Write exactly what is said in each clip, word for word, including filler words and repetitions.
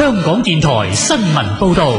香港電台新聞報道。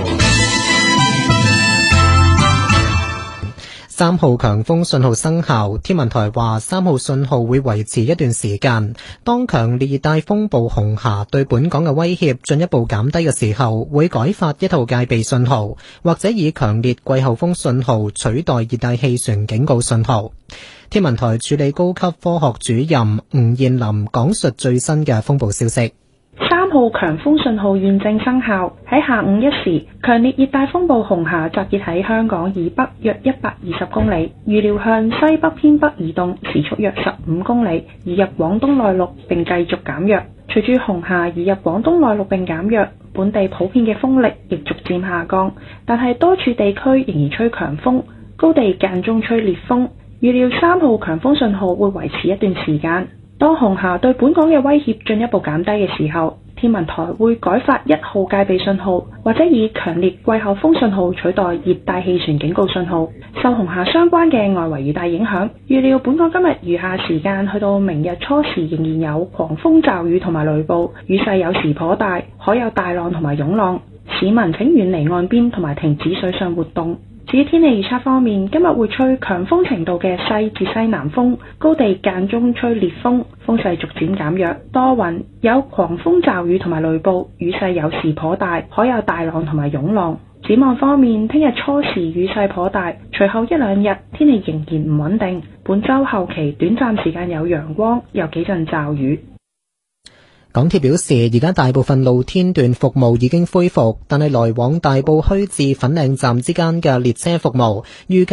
三號強風信號生效，天文台話三號信號會維持一段時間。當強烈熱帶風暴紅霞對本港嘅威脅進一步減低嘅時候，會改發一號戒備信號，或者以強烈季候風信號取代熱帶氣旋警告信號。天文台助理高級科學主任吳彥霖講述最新嘅風暴消息。 三號強風信號現正生效。喺下午一時，強烈熱帶風暴紅霞集結喺香港以北約一百二十公里，預料向西北偏北移動，時速約十五公里，移入廣東內陸並繼續減弱。隨住紅霞移入廣東內陸並減弱，本地普遍嘅風力亦逐漸下降，但係多處地區仍然吹強風，高地間中吹烈風。預料三號強風信號會維持一段時間。當紅霞對本港嘅威脅進一步減低嘅時候，天文台會改發一號戒備信號，或者以強烈季候風信號取代熱帶氣旋警告信號。受紅霞相關嘅外圍雨帶影響，預料本港今日餘下時間去到明日初時仍然有狂風驟雨同埋雷暴，雨勢有時頗大，可有大浪同埋湧浪。市民請遠離岸邊同埋停止水上活動。至於天氣預測方面，今日會吹強風程度嘅西至西南風，高地間中吹烈風，風勢逐漸減弱，多雲，有狂風驟雨同埋雷暴，雨勢有時頗大，可有大浪同埋湧浪。展望方面，聽日初時雨勢頗大，隨後一兩日天氣仍然唔穩定，本週後期短暫時間有陽光，有幾陣驟雨。 港鐵表示，而家大部分露天段服務已經恢復，但係來往大埔墟至粉嶺站之間嘅列車服務預計